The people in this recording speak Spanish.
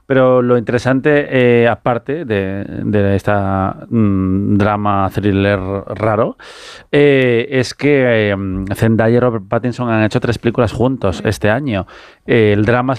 Pero lo interesante, aparte de esta drama thriller raro, es que Zendaya y Robert Pattinson han hecho 3 películas juntos este año. El drama